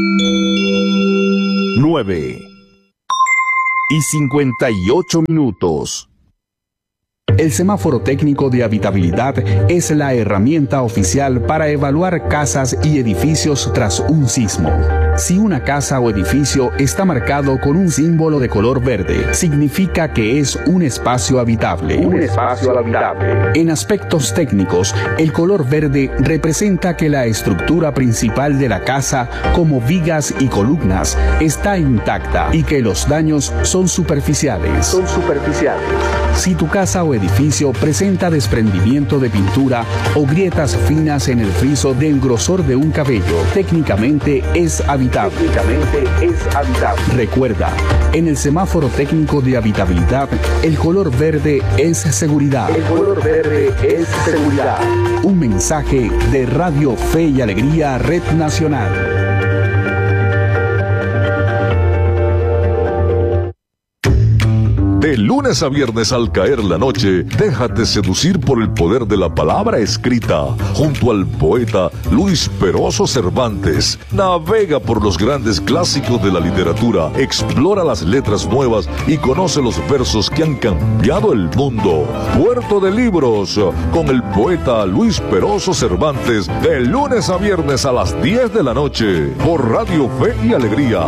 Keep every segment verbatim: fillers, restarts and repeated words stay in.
nueve y cincuenta y ocho minutos. El semáforo técnico de habitabilidad es la herramienta oficial para evaluar casas y edificios tras un sismo. Si una casa o edificio está marcado con un símbolo de color verde, significa que es un espacio habitable. Un espacio habitable. En aspectos técnicos, el color verde representa que la estructura principal de la casa, como vigas y columnas, está intacta y que los daños son superficiales. Son superficiales. Si tu casa o edificio presenta desprendimiento de pintura o grietas finas en el friso del grosor de un cabello, técnicamente es habitable. Técnicamente es habitable. Recuerda, en el semáforo técnico de habitabilidad, el color verde es seguridad. El color verde es seguridad. Un mensaje de Radio Fe y Alegría, Red Nacional. De lunes a viernes al caer la noche, déjate seducir por el poder de la palabra escrita, junto al poeta Luis Peroso Cervantes. Navega por los grandes clásicos de la literatura, explora las letras nuevas y conoce los versos que han cambiado el mundo. Puerto de Libros, con el poeta Luis Peroso Cervantes, de lunes a viernes a las diez de la noche, por Radio Fe y Alegría.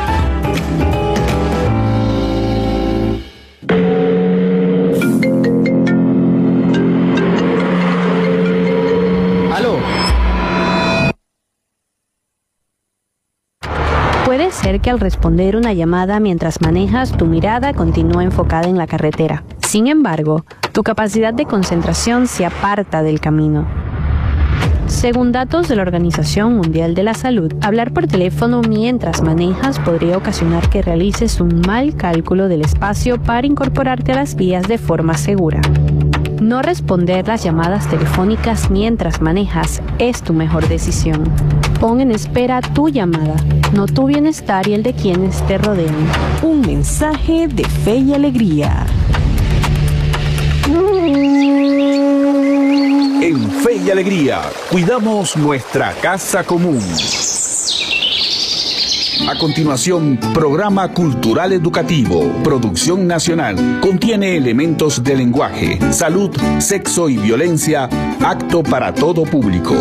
Puede ser que al responder una llamada mientras manejas, tu mirada continúa enfocada en la carretera. Sin embargo, tu capacidad de concentración se aparta del camino. Según datos de la Organización Mundial de la Salud, hablar por teléfono mientras manejas podría ocasionar que realices un mal cálculo del espacio para incorporarte a las vías de forma segura. No responder las llamadas telefónicas mientras manejas es tu mejor decisión. Pon en espera tu llamada, no tu bienestar y el de quienes te rodean. Un mensaje de Fe y Alegría. En Fe y Alegría, cuidamos nuestra casa común. A continuación, programa cultural educativo, producción nacional, contiene elementos de lenguaje, salud, sexo y violencia, apto para todo público.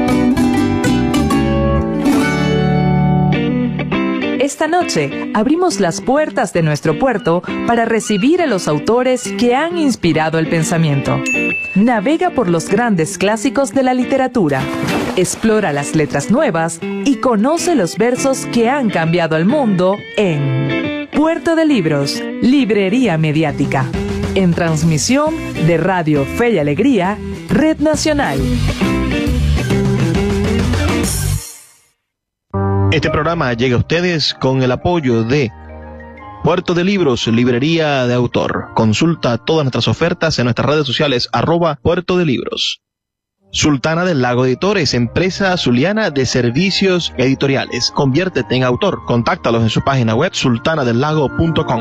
Esta noche abrimos las puertas de nuestro puerto para recibir a los autores que han inspirado el pensamiento. Navega por los grandes clásicos de la literatura, explora las letras nuevas y conoce los versos que han cambiado el mundo en Puerto de Libros, Librería Mediática, en transmisión de Radio Fe y Alegría, Red Nacional. Este programa llega a ustedes con el apoyo de Puerto de Libros, librería de autor. Consulta todas nuestras ofertas en nuestras redes sociales, arroba Puerto de Libros. Sultana del Lago Editores, empresa zuliana de servicios editoriales. Conviértete en autor. Contáctalos en su página web sultana del lago punto com.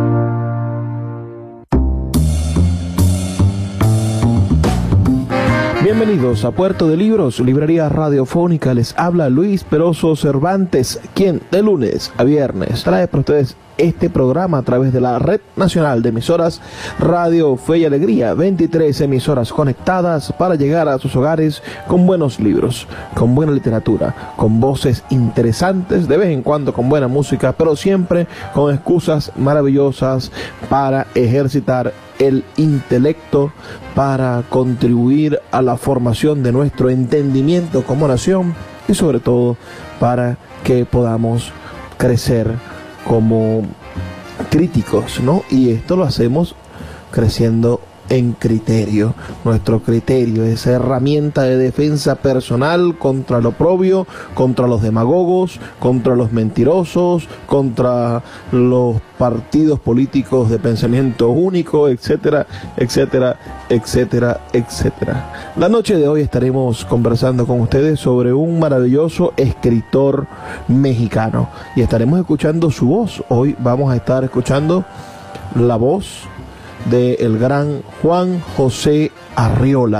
Bienvenidos a Puerto de Libros, librería radiofónica. Les habla Luis Peroso Cervantes, quien de lunes a viernes trae para ustedes este programa a través de la Red Nacional de Emisoras Radio Fe y Alegría. veintitrés emisoras conectadas para llegar a sus hogares con buenos libros, con buena literatura, con voces interesantes, de vez en cuando con buena música, pero siempre con excusas maravillosas para ejercitar el intelecto, para contribuir a la formación de nuestro entendimiento como nación y sobre todo para que podamos crecer como críticos, ¿no? Y esto lo hacemos creciendo en criterio. Nuestro criterio, esa herramienta de defensa personal contra lo oprobio, contra los demagogos, contra los mentirosos, contra los partidos políticos de pensamiento único, etcétera, etcétera, etcétera, etcétera. La noche de hoy estaremos conversando con ustedes sobre un maravilloso escritor mexicano y estaremos escuchando su voz. Hoy vamos a estar escuchando la voz del gran Juan José Arriola,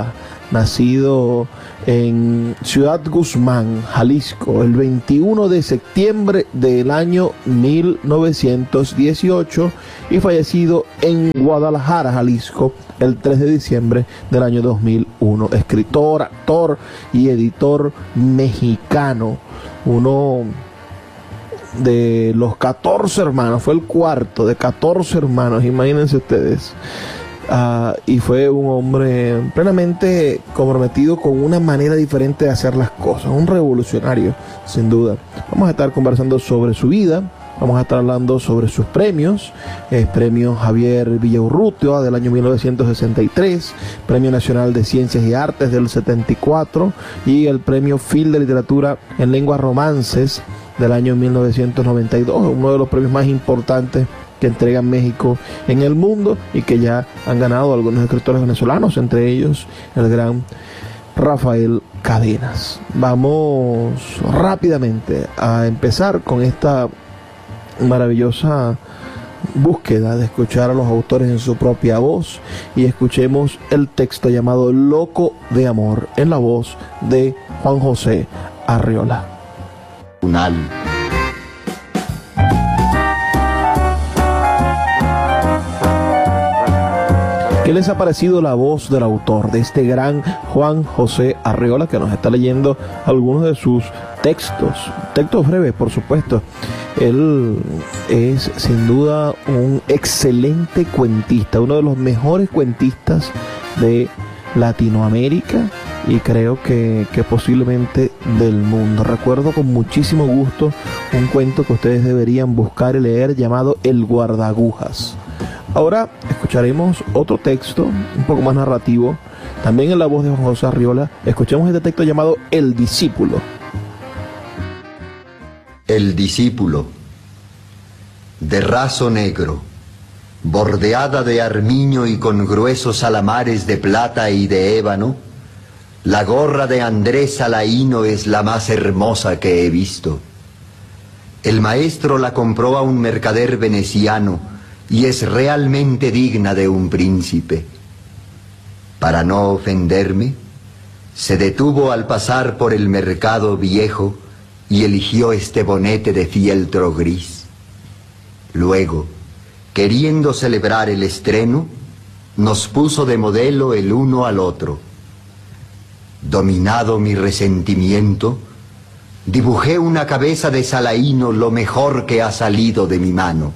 nacido en Ciudad Guzmán, Jalisco, el veintiuno de septiembre del año mil novecientos dieciocho y fallecido en Guadalajara, Jalisco, el tres de diciembre del año dos mil uno. Escritor, actor y editor mexicano, uno de los catorce hermanos, fue el cuarto de catorce hermanos, imagínense ustedes. Uh, y fue un hombre plenamente comprometido con una manera diferente de hacer las cosas, un revolucionario, sin duda. Vamos a estar conversando sobre su vida, vamos a estar hablando sobre sus premios, eh, premio Javier Villaurrutia del año mil novecientos sesenta y tres, Premio Nacional de Ciencias y Artes del setenta y cuatro y el Premio Phil de Literatura en Lenguas Romances del año mil novecientos noventa y dos, uno de los premios más importantes que entrega México en el mundo y que ya han ganado algunos escritores venezolanos, entre ellos el gran Rafael Cadenas. Vamos rápidamente a empezar con esta maravillosa búsqueda de escuchar a los autores en su propia voz, y escuchemos el texto llamado Loco de Amor en la voz de Juan José Arriola. Unal. ¿Qué les ha parecido la voz del autor, de este gran Juan José Arriola, que nos está leyendo algunos de sus textos? Textos breves, por supuesto. Él es sin duda un excelente cuentista, uno de los mejores cuentistas de Latinoamérica y creo que, que posiblemente del mundo. Recuerdo con muchísimo gusto un cuento que ustedes deberían buscar y leer llamado El Guardagujas. Ahora escucharemos otro texto un poco más narrativo, también en la voz de Juan José Arriola. Escuchemos este texto llamado El Discípulo. El discípulo, de raso negro, bordeada de armiño y con gruesos alamares de plata y de ébano, la gorra de Andrés Salaíno es la más hermosa que he visto. El maestro la compró a un mercader veneciano y es realmente digna de un príncipe. Para no ofenderme, se detuvo al pasar por el mercado viejo y eligió este bonete de fieltro gris. Luego, queriendo celebrar el estreno, nos puso de modelo el uno al otro. Dominado mi resentimiento, dibujé una cabeza de Salaíno, lo mejor que ha salido de mi mano.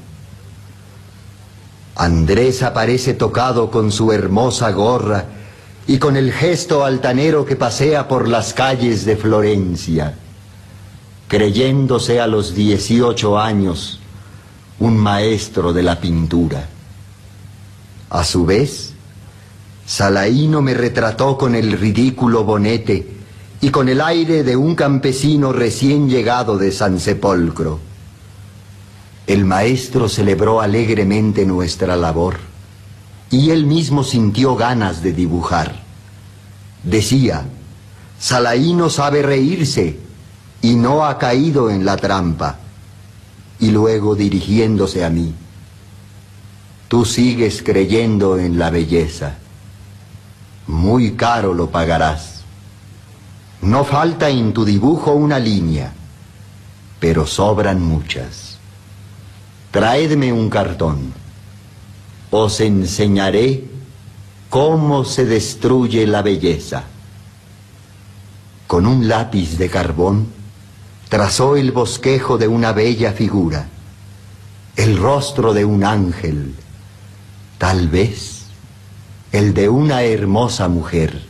Andrés aparece tocado con su hermosa gorra y con el gesto altanero que pasea por las calles de Florencia, creyéndose a los dieciocho años un maestro de la pintura. A su vez, Salaíno me retrató con el ridículo bonete y con el aire de un campesino recién llegado de San Sepolcro. El maestro celebró alegremente nuestra labor y él mismo sintió ganas de dibujar. Decía, Salaíno sabe reírse y no ha caído en la trampa. Y luego, dirigiéndose a mí, tú sigues creyendo en la belleza. Muy caro lo pagarás. No falta en tu dibujo una línea, pero sobran muchas. Traedme un cartón. Os enseñaré cómo se destruye la belleza. Con un lápiz de carbón, trazó el bosquejo de una bella figura, el rostro de un ángel, tal vez el de una hermosa mujer.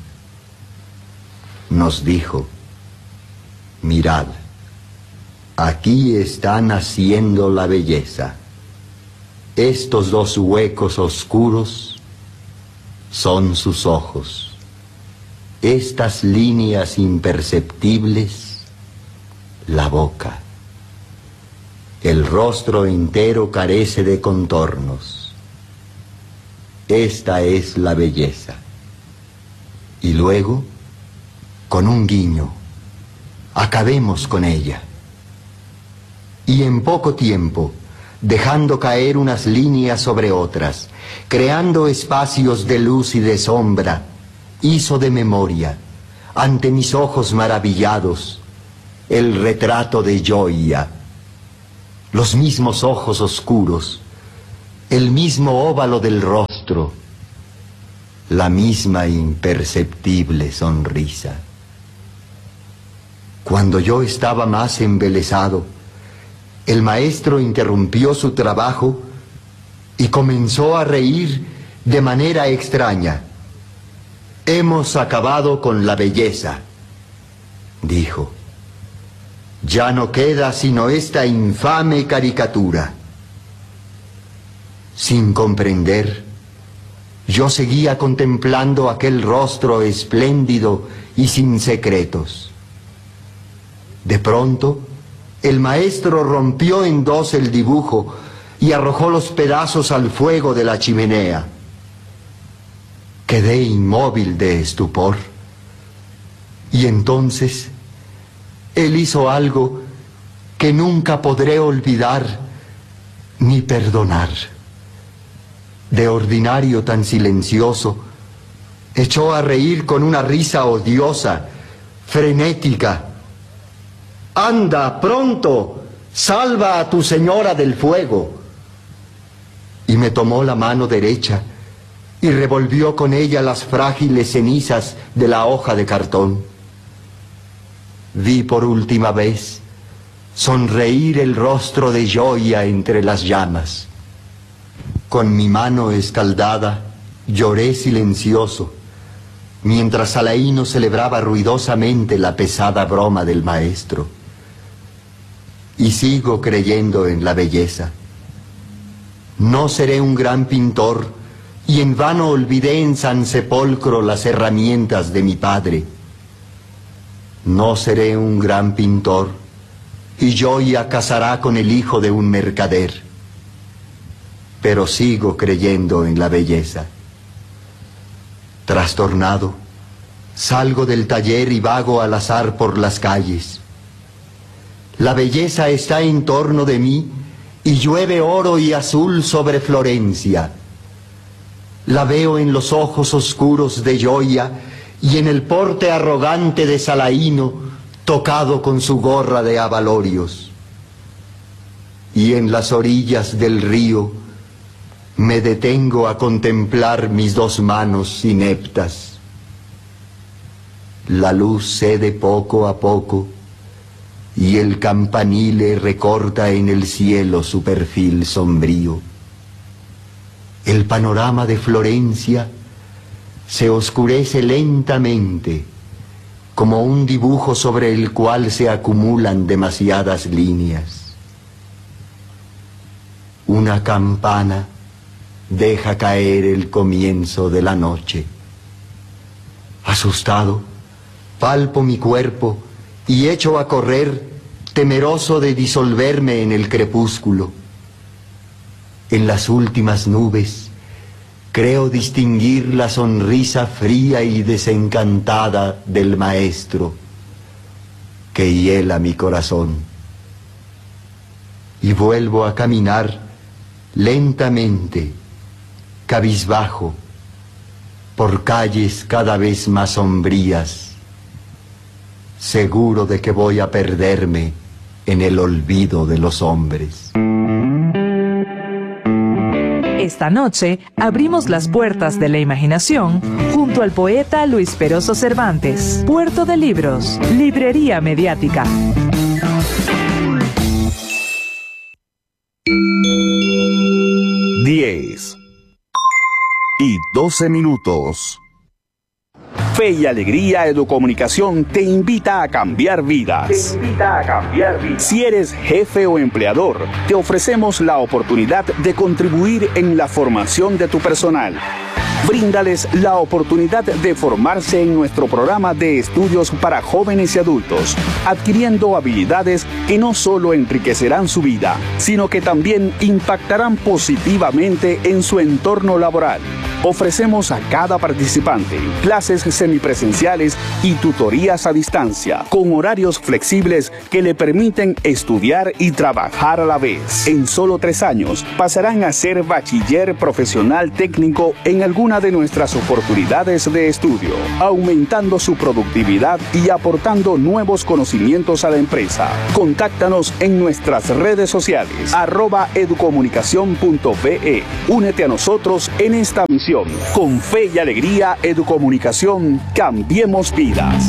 Nos dijo, mirad, aquí está naciendo la belleza. Estos dos huecos oscuros son sus ojos. Estas líneas imperceptibles, la boca. El rostro entero carece de contornos. Esta es la belleza. Y luego, con un guiño, acabemos con ella. Y en poco tiempo, dejando caer unas líneas sobre otras, creando espacios de luz y de sombra, hizo de memoria, ante mis ojos maravillados, el retrato de Gioia. Los mismos ojos oscuros, el mismo óvalo del rostro, la misma imperceptible sonrisa. Cuando yo estaba más embelesado, el maestro interrumpió su trabajo y comenzó a reír de manera extraña. «Hemos acabado con la belleza», dijo. «Ya no queda sino esta infame caricatura». Sin comprender, yo seguía contemplando aquel rostro espléndido y sin secretos. De pronto, el maestro rompió en dos el dibujo y arrojó los pedazos al fuego de la chimenea. Quedé inmóvil de estupor. Y entonces, él hizo algo que nunca podré olvidar ni perdonar. De ordinario tan silencioso, echó a reír con una risa odiosa, frenética. «Anda, pronto, salva a tu señora del fuego». Y me tomó la mano derecha y revolvió con ella las frágiles cenizas de la hoja de cartón. Vi por última vez sonreír el rostro de Gioia entre las llamas. Con mi mano escaldada lloré silencioso, mientras Salaíno celebraba ruidosamente la pesada broma del maestro. Y sigo creyendo en la belleza. No seré un gran pintor, y en vano olvidé en San Sepolcro las herramientas de mi padre. No seré un gran pintor, y Gioia casará con el hijo de un mercader. Pero sigo creyendo en la belleza. Trastornado, salgo del taller y vago al azar por las calles. La belleza está en torno de mí y llueve oro y azul sobre Florencia. La veo en los ojos oscuros de Gioia y en el porte arrogante de Salaíno, tocado con su gorra de abalorios. Y en las orillas del río me detengo a contemplar mis dos manos ineptas. La luz cede poco a poco y el campanile recorta en el cielo su perfil sombrío. El panorama de Florencia se oscurece lentamente, como un dibujo sobre el cual se acumulan demasiadas líneas. Una campana deja caer el comienzo de la noche. Asustado, palpo mi cuerpo y echo a correr, temeroso de disolverme en el crepúsculo. En las últimas nubes creo distinguir la sonrisa fría y desencantada del maestro, que hiela mi corazón. Y vuelvo a caminar lentamente, cabizbajo, por calles cada vez más sombrías, seguro de que voy a perderme en el olvido de los hombres. Esta noche abrimos las puertas de la imaginación junto al poeta Luis Peroso Cervantes. Puerto de Libros, Librería Mediática. diez y doce minutos. Fe y Alegría Educomunicación te invita a cambiar vidas. Te invita a cambiar vidas. Si eres jefe o empleador, te ofrecemos la oportunidad de contribuir en la formación de tu personal. Bríndales la oportunidad de formarse en nuestro programa de estudios para jóvenes y adultos, adquiriendo habilidades que no solo enriquecerán su vida, sino que también impactarán positivamente en su entorno laboral. Ofrecemos a cada participante clases semipresenciales y tutorías a distancia, con horarios flexibles que le permiten estudiar y trabajar a la vez. En solo tres años pasarán a ser bachiller profesional técnico en alguna de nuestras oportunidades de estudio, aumentando su productividad y aportando nuevos conocimientos a la empresa. Contáctanos en nuestras redes sociales, arroba educomunicación punto be. Únete a nosotros en esta misión. Con fe y alegría, Educomunicación, cambiemos vidas.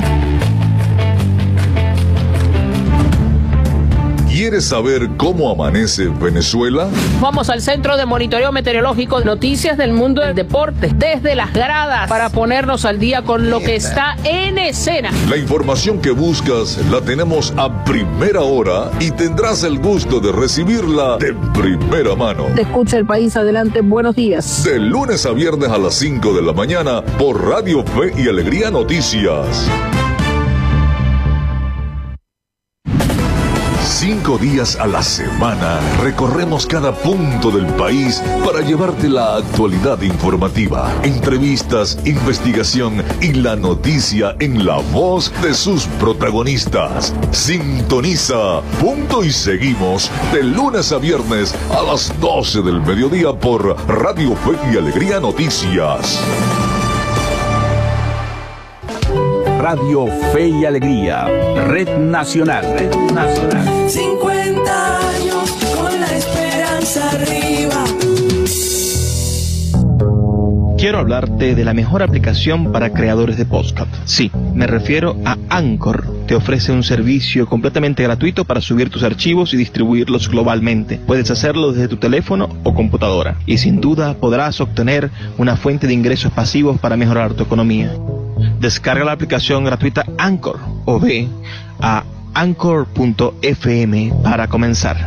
¿Quieres saber cómo amanece Venezuela? Vamos al Centro de Monitoreo Meteorológico, noticias del mundo del deporte, desde las gradas, para ponernos al día con lo que está en escena. La información que buscas la tenemos a primera hora y tendrás el gusto de recibirla de primera mano. Te escucha el país, adelante, buenos días. De lunes a viernes a las cinco de la mañana por Radio Fe y Alegría Noticias. Cinco días a la semana recorremos cada punto del país para llevarte la actualidad informativa, entrevistas, investigación y la noticia en la voz de sus protagonistas. Sintoniza, punto y seguimos de lunes a viernes a las doce del mediodía por Radio Fe y Alegría Noticias. Radio Fe y Alegría, Red Nacional. Red Nacional. cincuenta años con la esperanza arriba. Quiero hablarte de la mejor aplicación para creadores de podcast. Sí, me refiero a Anchor. Te ofrece un servicio completamente gratuito para subir tus archivos y distribuirlos globalmente. Puedes hacerlo desde tu teléfono o computadora. Y sin duda podrás obtener una fuente de ingresos pasivos para mejorar tu economía. Descarga la aplicación gratuita Anchor o ve a anchor punto efe eme para comenzar.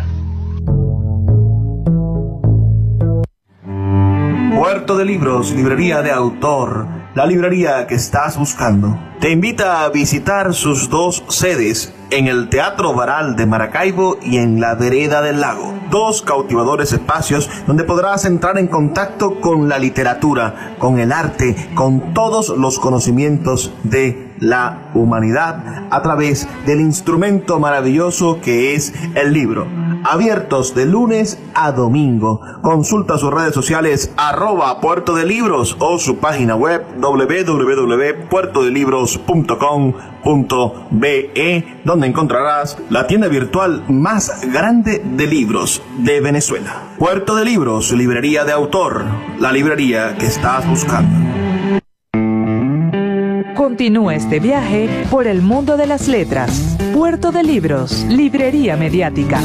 Puerto de Libros, librería de autor, la librería que estás buscando. Te invita a visitar sus dos sedes, en el Teatro Baral de Maracaibo y en la Vereda del Lago. Dos cautivadores espacios donde podrás entrar en contacto con la literatura, con el arte, con todos los conocimientos de la humanidad a través del instrumento maravilloso que es el libro. Abiertos de lunes a domingo. Consulta sus redes sociales arroba Puerto de Libros o su página web doble u doble u doble u punto puerto de libros punto com punto be, donde encontrarás la tienda virtual más grande de libros de Venezuela. Puerto de Libros, librería de autor, la librería que estás buscando. Continúa este viaje por el mundo de las letras. Puerto de Libros, librería mediática.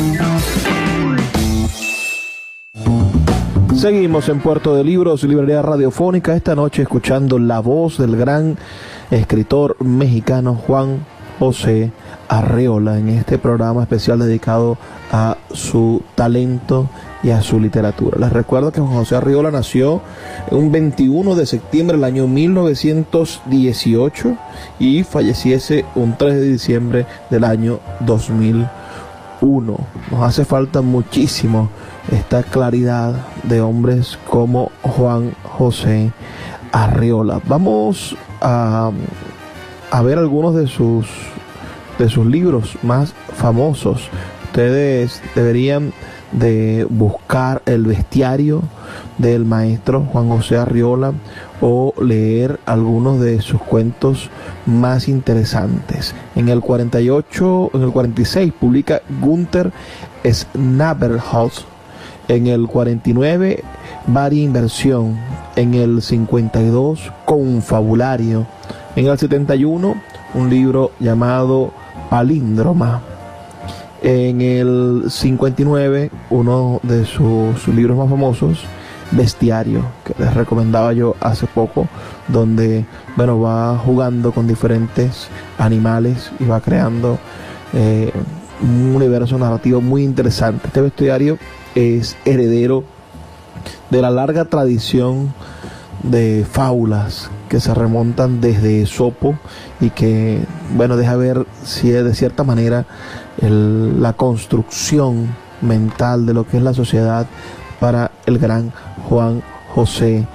Seguimos en Puerto de Libros, librería radiofónica, esta noche escuchando la voz del gran escritor mexicano Juan José Arreola en este programa especial dedicado a su talento y a su literatura. Les recuerdo que Juan José Arreola nació un veintiuno de septiembre del año mil novecientos dieciocho y falleciese un tres de diciembre del año dos mil uno. Nos hace falta muchísimo esta claridad de hombres como Juan José Arreola. Vamos a, a ver algunos de sus de sus libros más famosos. Ustedes deberían de buscar el bestiario del maestro Juan José Arreola o leer algunos de sus cuentos más interesantes. En el cuarenta y ocho, en el cuarenta y seis publica Günther Schnabelhaus. En el cuarenta y nueve, Varia Inversión. En el cincuenta y dos, Confabulario. En el setenta y uno, un libro llamado Palíndroma. En el cincuenta y nueve, uno de sus, sus libros más famosos, Bestiario, que les recomendaba yo hace poco, donde bueno, va jugando con diferentes animales y va creando eh, un universo narrativo muy interesante. Este bestiario es heredero de la larga tradición de fábulas que se remontan desde Esopo y que, bueno, deja ver si de cierta manera el, la construcción mental de lo que es la sociedad para el gran Juan José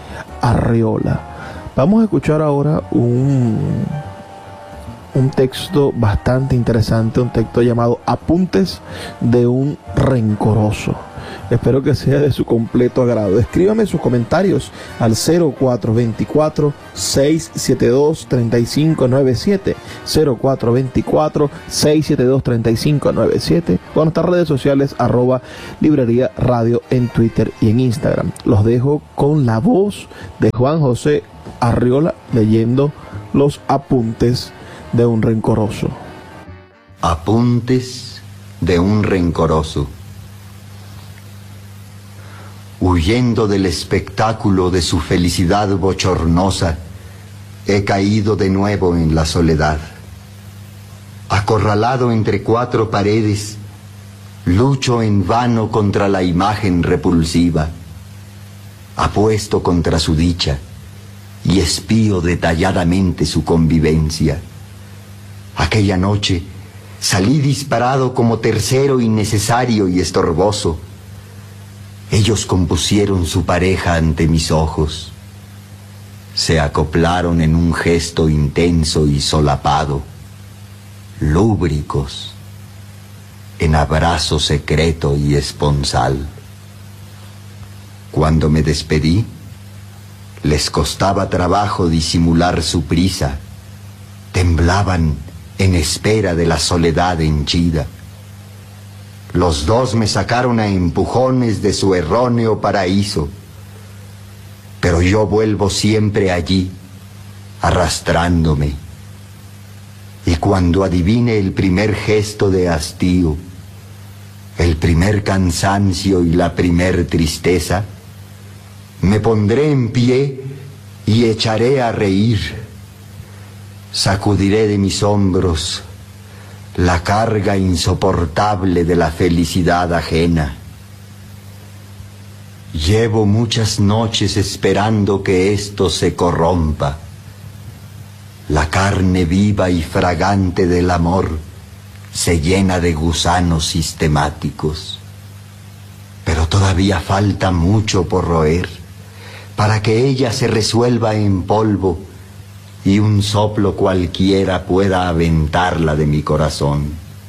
Arriola. Vamos a escuchar ahora un, un texto bastante interesante, un texto llamado Apuntes de un rencoroso. Espero que sea de su completo agrado. Escríbame sus comentarios al cero cuatro dos cuatro, seis siete dos, tres cinco nueve siete, cero cuatro dos cuatro, seis siete dos, tres cinco nueve siete, con nuestras redes sociales arroba Librería Radio en Twitter y en Instagram. Los dejo con la voz de Juan José Arriola leyendo los apuntes de un rencoroso. Apuntes de un rencoroso. Huyendo del espectáculo de su felicidad bochornosa, he caído de nuevo en la soledad. Acorralado entre cuatro paredes, lucho en vano contra la imagen repulsiva. Apuesto contra su dicha y espío detalladamente su convivencia. Aquella noche salí disparado como tercero innecesario y estorboso. Ellos compusieron su pareja ante mis ojos. Se acoplaron en un gesto intenso y solapado, lúbricos, en abrazo secreto y esponsal. Cuando me despedí, les costaba trabajo disimular su prisa. Temblaban en espera de la soledad henchida. Los dos me sacaron a empujones de su erróneo paraíso, pero yo vuelvo siempre allí, arrastrándome. Y cuando adivine el primer gesto de hastío, el primer cansancio y la primer tristeza, me pondré en pie y echaré a reír. Sacudiré de mis hombros la carga insoportable de la felicidad ajena. Llevo muchas noches esperando que esto se corrompa. La carne viva y fragante del amor se llena de gusanos sistemáticos. Pero todavía falta mucho por roer para que ella se resuelva en polvo y un soplo cualquiera pueda aventarla de mi corazón.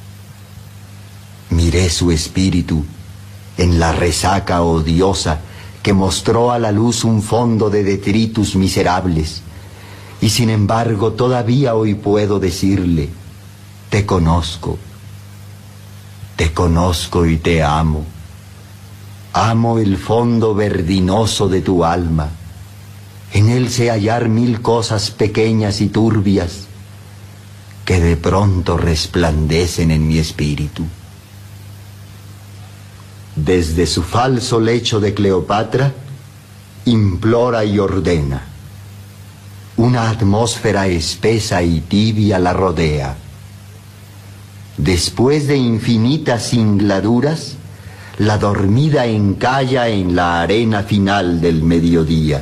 Miré su espíritu en la resaca odiosa que mostró a la luz un fondo de detritus miserables, y sin embargo todavía hoy puedo decirle: te conozco, te conozco y te amo. Amo el fondo verdinoso de tu alma. En él sé hallar mil cosas pequeñas y turbias que de pronto resplandecen en mi espíritu. Desde su falso lecho de Cleopatra, implora y ordena. Una atmósfera espesa y tibia la rodea. Después de infinitas singladuras, la dormida encalla en la arena final del mediodía.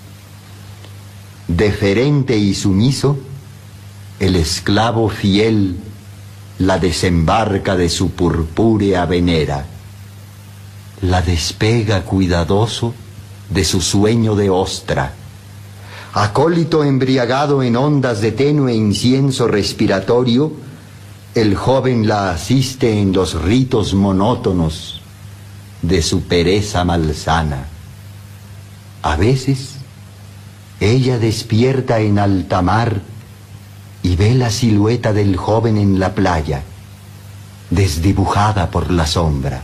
Deferente y sumiso, el esclavo fiel la desembarca de su purpúrea venera, la despega cuidadoso de su sueño de ostra. Acólito embriagado en ondas de tenue incienso respiratorio, el joven la asiste en los ritos monótonos de su pereza malsana. A veces, ella despierta en alta mar y ve la silueta del joven en la playa, desdibujada por la sombra.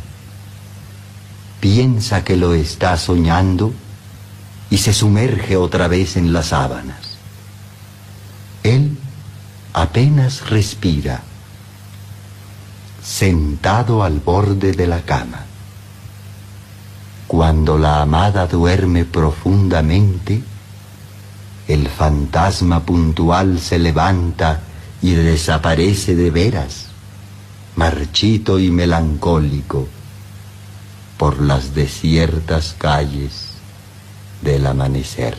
Piensa que lo está soñando y se sumerge otra vez en las sábanas. Él apenas respira, sentado al borde de la cama. Cuando la amada duerme profundamente, el fantasma puntual se levanta y desaparece de veras, marchito y melancólico, por las desiertas calles del amanecer.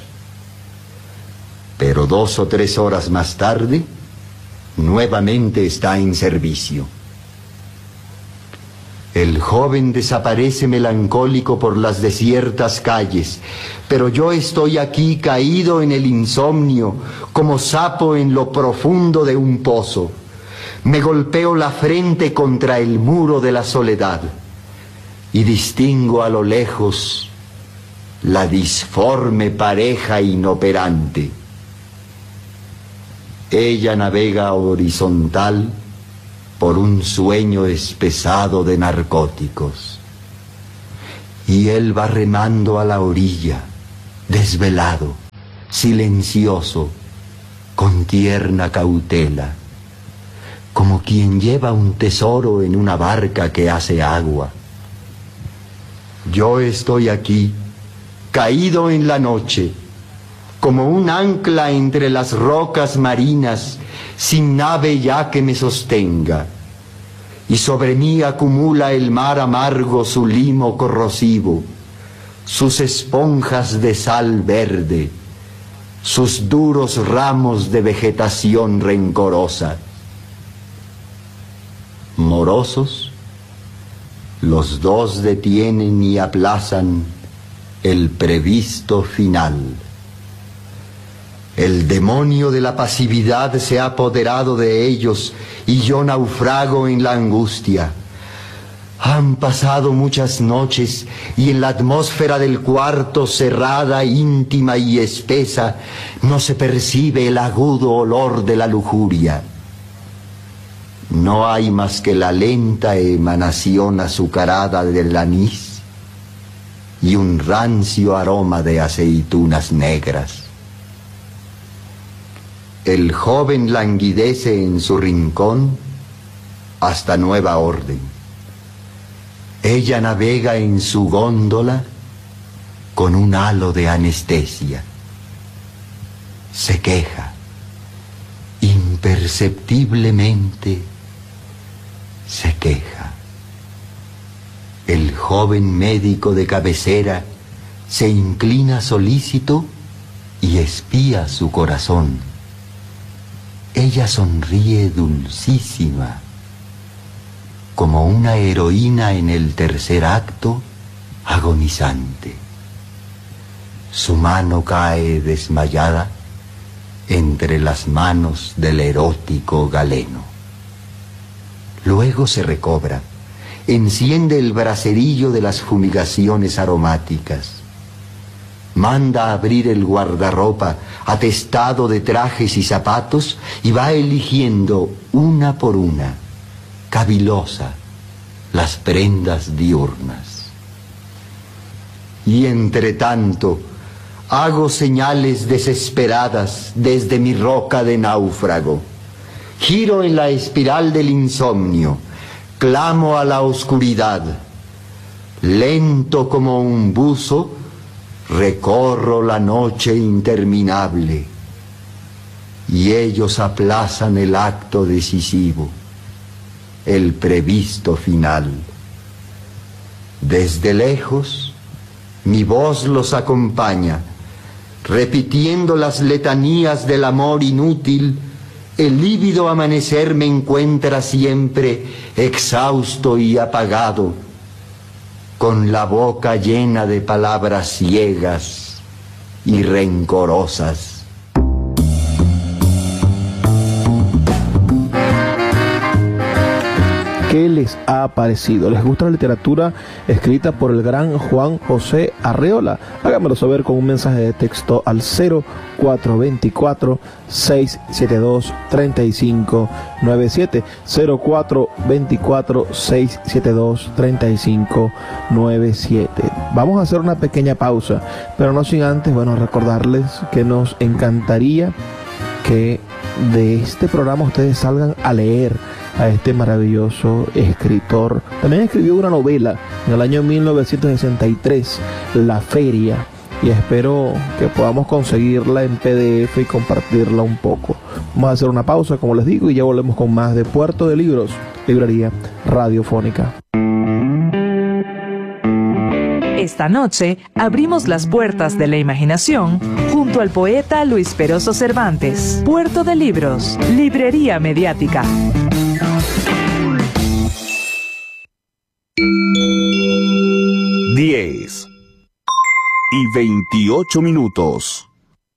Pero dos o tres horas más tarde, nuevamente está en servicio. El joven desaparece melancólico por las desiertas calles, pero yo estoy aquí caído en el insomnio, como sapo en lo profundo de un pozo. Me golpeo la frente contra el muro de la soledad y distingo a lo lejos la disforme pareja inoperante. Ella navega horizontal por un sueño espesado de narcóticos, y él va remando a la orilla, desvelado, silencioso, con tierna cautela, como quien lleva un tesoro en una barca que hace agua. Yo estoy aquí, caído en la noche, como un ancla entre las rocas marinas, sin nave ya que me sostenga, y sobre mí acumula el mar amargo su limo corrosivo, sus esponjas de sal verde, sus duros ramos de vegetación rencorosa. Morosos, los dos detienen y aplazan el previsto final. El demonio de la pasividad se ha apoderado de ellos y yo naufrago en la angustia. Han pasado muchas noches y en la atmósfera del cuarto, cerrada, íntima y espesa, no se percibe el agudo olor de la lujuria. No hay más que la lenta emanación azucarada del anís y un rancio aroma de aceitunas negras. El joven languidece en su rincón hasta nueva orden. Ella navega en su góndola con un halo de anestesia. Se queja, imperceptiblemente se queja. El joven médico de cabecera se inclina solícito y espía su corazón. Ella sonríe dulcísima, como una heroína en el tercer acto, agonizante. Su mano cae desmayada entre las manos del erótico galeno. Luego se recobra, enciende el bracerillo de las fumigaciones aromáticas, manda abrir el guardarropa atestado de trajes y zapatos y va eligiendo una por una, cavilosa, las prendas diurnas. Y entre tanto, hago señales desesperadas desde mi roca de náufrago. Giro en la espiral del insomnio, clamo a la oscuridad. Lento como un buzo, recorro la noche interminable. Y ellos aplazan el acto decisivo, el previsto final. Desde lejos, mi voz los acompaña, repitiendo las letanías del amor inútil. El lívido amanecer me encuentra siempre exhausto y apagado, con la boca llena de palabras ciegas y rencorosas. ¿Qué les ha parecido? ¿Les gusta la literatura escrita por el gran Juan José Arreola? Háganmelo saber con un mensaje de texto al cero cuatro dos cuatro, seis siete dos, tres cinco nueve siete, cero cuatro dos cuatro, seis siete dos, tres cinco nueve siete. Vamos a hacer una pequeña pausa, pero no sin antes, bueno, recordarles que nos encantaría que de este programa ustedes salgan a leer a este maravilloso escritor. También escribió una novela en el año mil novecientos sesenta y tres, La Feria, y espero que podamos conseguirla en P D F y compartirla un poco. Vamos a hacer una pausa, como les digo, y ya volvemos con más de Puerto de Libros, librería radiofónica. Esta noche abrimos las puertas de la imaginación junto al poeta Luis Peroso Cervantes. Puerto de Libros, librería mediática. diez y veintiocho minutos.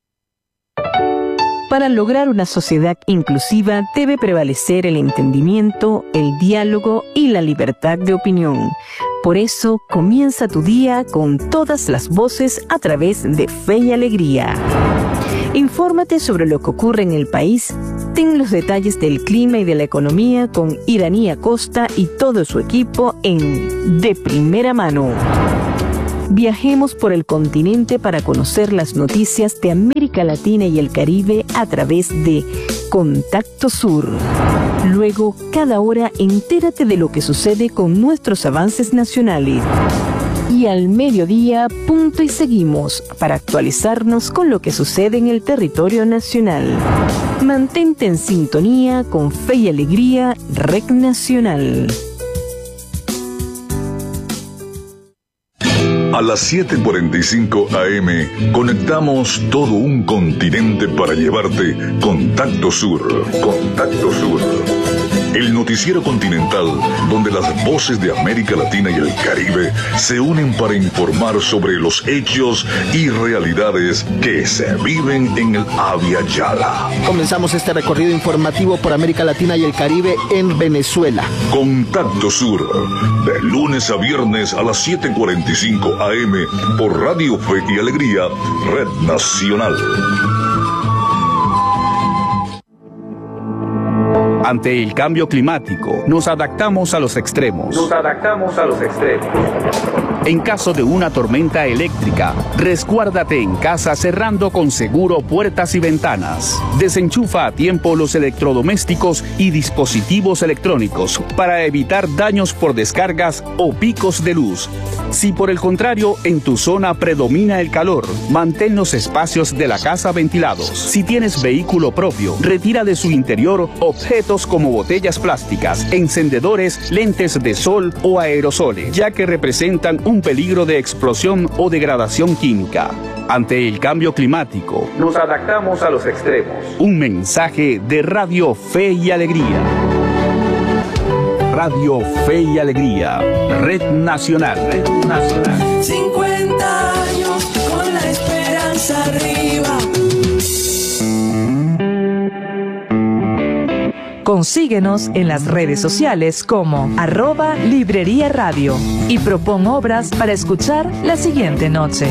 Para lograr una sociedad inclusiva debe prevalecer el entendimiento, el diálogo y la libertad de opinión. Por eso, comienza tu día con todas las voces a través de Fe y Alegría. Infórmate sobre lo que ocurre en el país. Ten los detalles del clima y de la economía con Iranía Costa y todo su equipo en De Primera Mano. Viajemos por el continente para conocer las noticias de América Latina y el Caribe a través de Contacto Sur. Luego, cada hora, entérate de lo que sucede con nuestros avances nacionales. Y al mediodía, punto y seguimos para actualizarnos con lo que sucede en el territorio nacional. Mantente en sintonía con Fe y Alegría, Red Nacional. A las siete cuarenta y cinco A M conectamos todo un continente para llevarte Contacto Sur. Contacto Sur. El noticiero continental donde las voces de América Latina y el Caribe se unen para informar sobre los hechos y realidades que se viven en el Abya Yala. Comenzamos este recorrido informativo por América Latina y el Caribe en Venezuela. Contacto Sur, de lunes a viernes a las siete cuarenta y cinco A M por Radio Fe y Alegría, Red Nacional. Ante el cambio climático, nos adaptamos a los extremos. Nos adaptamos a los extremos. En caso de una tormenta eléctrica, resguárdate en casa cerrando con seguro puertas y ventanas. Desenchufa a tiempo los electrodomésticos y dispositivos electrónicos para evitar daños por descargas o picos de luz. Si por el contrario en tu zona predomina el calor, mantén los espacios de la casa ventilados. Si tienes vehículo propio, retira de su interior objetos como botellas plásticas, encendedores, lentes de sol o aerosoles, ya que representan un peligro de explosión o degradación química. Ante el cambio climático, nos adaptamos a los extremos. Un mensaje de Radio Fe y Alegría. Radio Fe y Alegría, Red Nacional. Red Nacional. cincuenta años con la esperanza arriba. Consíguenos en las redes sociales como arroba Librería Radio y propon obras para escuchar la siguiente noche.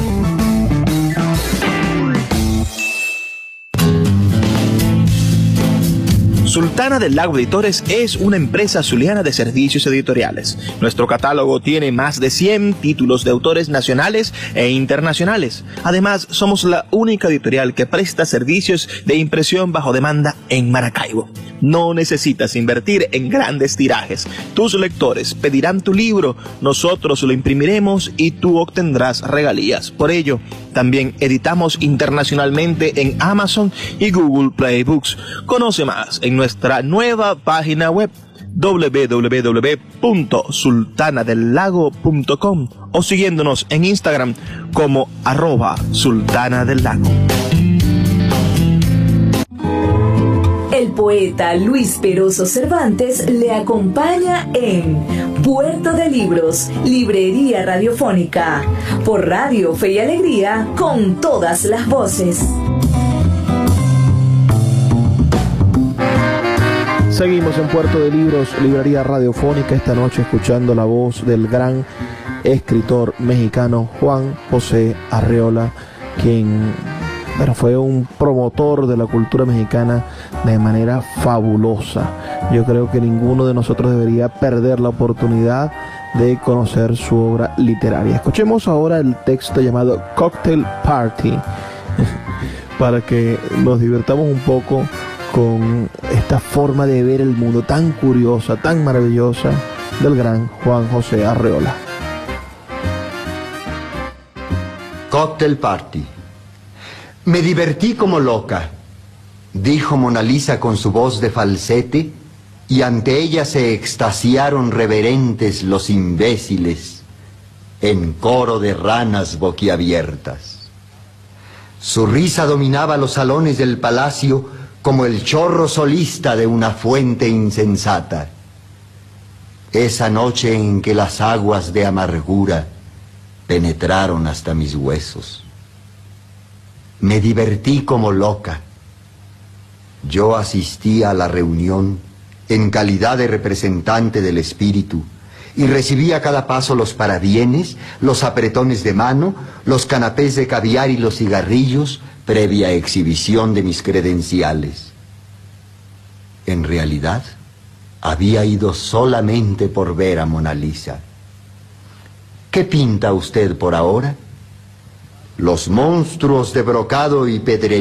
Sultana del Lago Editores es una empresa zuliana de servicios editoriales. Nuestro catálogo tiene más de cien títulos de autores nacionales e internacionales. Además, somos la única editorial que presta servicios de impresión bajo demanda en Maracaibo. No necesitas invertir en grandes tirajes. Tus lectores pedirán tu libro, nosotros lo imprimiremos y tú obtendrás regalías. Por ello, también editamos internacionalmente en Amazon y Google Play Books. Conoce más en nuestra nueva página web doble u doble u doble u punto sultana del lago punto com o siguiéndonos en Instagram como arroba sultana del lago. El poeta Luis Peroso Cervantes le acompaña en Puerto de Libros, Librería Radiofónica, por Radio Fe y Alegría, con todas las voces. Seguimos en Puerto de Libros, Librería Radiofónica, esta noche escuchando la voz del gran escritor mexicano Juan José Arreola, quien bueno, fue un promotor de la cultura mexicana de manera fabulosa. Yo creo que ninguno de nosotros debería perder la oportunidad de conocer su obra literaria. Escuchemos ahora el texto llamado Cocktail Party para que nos divirtamos un poco con esta forma de ver el mundo tan curiosa, tan maravillosa del gran Juan José Arreola. Cocktail Party. Me divertí como loca, dijo Mona Lisa con su voz de falsete, y ante ella se extasiaron reverentes los imbéciles, en coro de ranas boquiabiertas. Su risa dominaba los salones del palacio como el chorro solista de una fuente insensata. Esa noche en que las aguas de amargura penetraron hasta mis huesos. Me divertí como loca. Yo asistí a la reunión en calidad de representante del espíritu y recibí a cada paso los parabienes, los apretones de mano, los canapés de caviar y los cigarrillos, previa exhibición de mis credenciales. En realidad, había ido solamente por ver a Mona Lisa. ¿Qué pinta usted por ahora? Los monstruos de brocado y pedrería